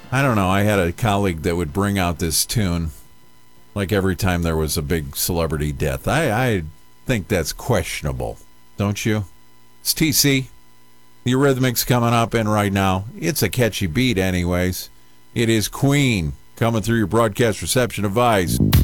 I don't know. I had a colleague that would bring out this tune like every time there was a big celebrity death. I think that's questionable, don't you? It's TC. The Eurythmics coming up, and right now, it's a catchy beat anyways. It is Queen coming through your broadcast reception device.